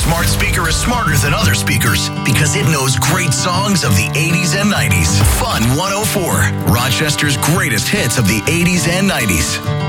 smart speaker is smarter than other speakers because it knows great songs of the 80s and 90s. Fun 104, Rochester's greatest hits of the 80s and 90s.